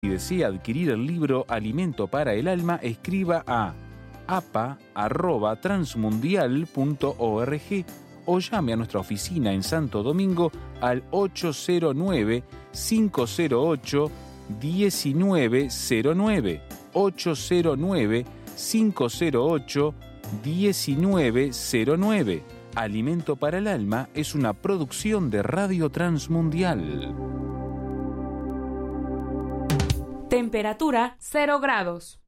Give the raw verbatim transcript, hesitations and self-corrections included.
Si desea adquirir el libro Alimento para el Alma, escriba a a p a arroba transmundial punto org o llame a nuestra oficina en Santo Domingo al ocho cero nueve, cinco cero ocho, uno nueve cero nueve, ocho cero nueve, cinco cero ocho, uno nueve cero nueve. Alimento para el Alma es una producción de Radio Transmundial. Temperatura cero grados.